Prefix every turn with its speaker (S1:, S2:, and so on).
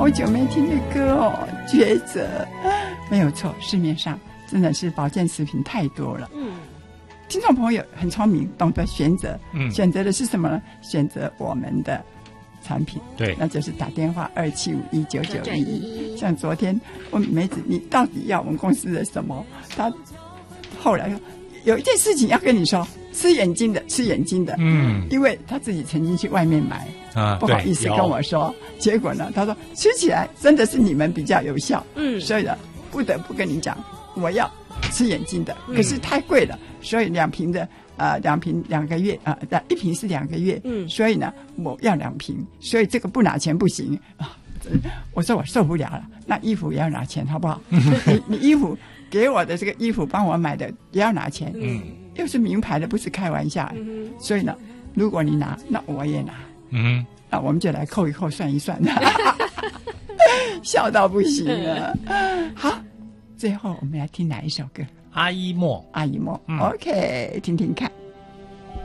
S1: 好久没听的歌哦，抉择。没有错，市面上真的是保健食品太多了。听众朋友很聪明，懂得选择。选择的是什么呢？选择我们的产品。
S2: 对，
S1: 那就是打电话275-1991。像昨天问梅子，你到底要我们公司的什么？他后来有一件事情要跟你说，吃眼睛的，吃眼睛的。因为他自己曾经去外面买不好意思跟我说，结果呢，他说吃起来真的是你们比较有效。所以呢，不得不跟你讲，我要吃眼睛的，可是太贵了，所以2瓶的2瓶2个月1瓶是2个月，所以呢我要2瓶，所以这个不拿钱不行啊！我说我受不了了，那衣服也要拿钱好不好？你衣服给我的这个衣服帮我买的也要拿钱，又是名牌的，不是开玩笑。所以呢，如果你拿，那我也拿，那我们就来扣一扣，算一算，笑到不行了。好，最后我们来听哪一首歌？
S2: 阿依莫，
S1: 阿依莫，OK，听听看。